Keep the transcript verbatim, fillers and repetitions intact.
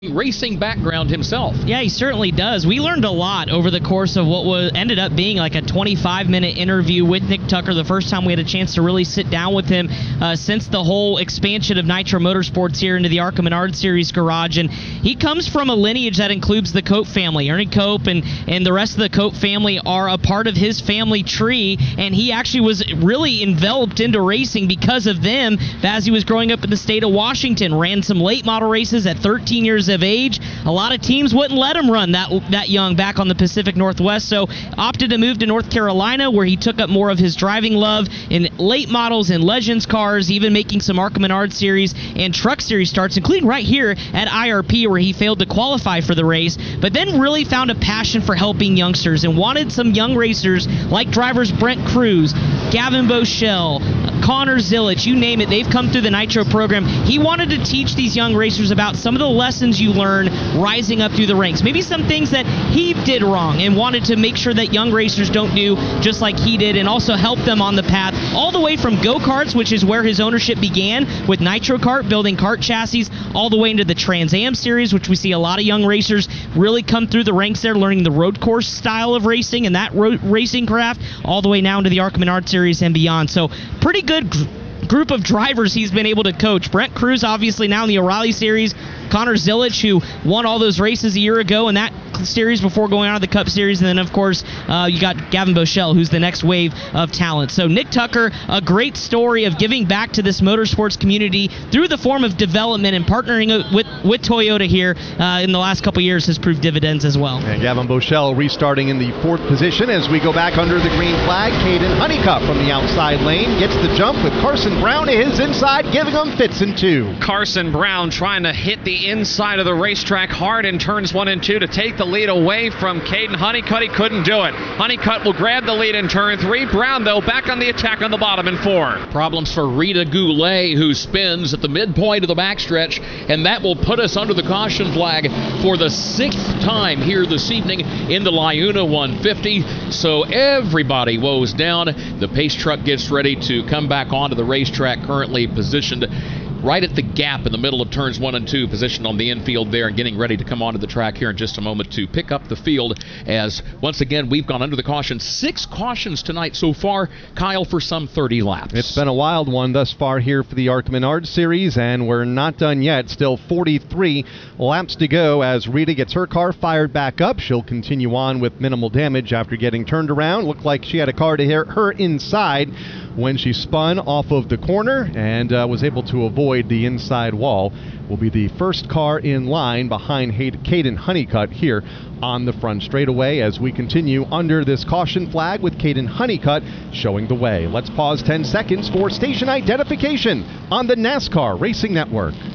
racing background himself. Yeah, he certainly does. We learned a lot over the course of what was ended up being like a twenty-five minute interview with Nick Tucker, the first time we had a chance to really sit down with him uh, since the whole expansion of Nitro Motorsports here into the ARCA Menard Series garage. And he comes from a lineage that includes the Cope family. Ernie Cope and, and the rest of the Cope family are a part of his family tree, and he actually was really enveloped into racing because of them as he was growing up in the state of Washington. Ran some late model races at thirteen years of age. A lot of teams wouldn't let him run that that young back on the Pacific Northwest, so opted to move to North Carolina, where he took up more of his driving love in late models and Legends cars, even making some ARCA Menard Series and Truck Series starts, including right here at I R P, where he failed to qualify for the race, but then really found a passion for helping youngsters and wanted some young racers like drivers Brent Cruz, Gavin Boschel, Connor Zilic, you name it, they've come through the Nitro program. He wanted to teach these young racers about some of the lessons you learn rising up through the ranks. Maybe some things that he did wrong, and wanted to make sure that young racers don't do just like he did, and also help them on the path all the way from go-karts, which is where his ownership began with Nitro Kart, building kart chassis, all the way into the Trans Am Series, which we see a lot of young racers really come through the ranks there, learning the road course style of racing and that road racing craft, all the way now into the ARCA Menard Series and beyond. So pretty good gr- group of drivers he's been able to coach. Brent Cruz, obviously now in the O'Reilly Series. Connor Zilic, who won all those races a year ago in that series before going on to the Cup Series. And then, of course, uh, you got Gavin Boschel, who's the next wave of talent. So Nick Tucker, a great story of giving back to this motorsports community through the form of development, and partnering with, with Toyota here uh, in the last couple years has proved dividends as well. And Gavin Boschel restarting in the fourth position as we go back under the green flag. Caden Honeycutt from the outside lane gets the jump with Carson Brown to his inside, giving him fits in two. Carson Brown trying to hit the inside of the racetrack hard in turns one and two to take the lead away from Caden Honeycutt. He couldn't do it. Honeycutt will grab the lead in turn three. Brown, though, back on the attack on the bottom in four. Problems for Rita Goulet, who spins at the midpoint of the backstretch, and that will put us under the caution flag for the sixth time here this evening in the Liuna one fifty. So everybody woes down. The pace truck gets ready to come back onto the racetrack, currently positioned right at the gap in the middle of turns one and two, positioned on the infield there, and getting ready to come onto the track here in just a moment to pick up the field, as once again we've gone under the caution. Six cautions tonight so far, Kyle, for some thirty laps. It's been a wild one thus far here for the ARCA Menard Series, and we're not done yet. Still forty-three laps to go as Rita gets her car fired back up. She'll continue on with minimal damage after getting turned around. Looked like she had a car to hit her inside when she spun off of the corner and uh, was able to avoid the inside wall. Will be the first car in line behind Caden Honeycutt here on the front straightaway as we continue under this caution flag with Caden Honeycutt showing the way. Let's pause ten seconds for station identification on the NASCAR Racing Network.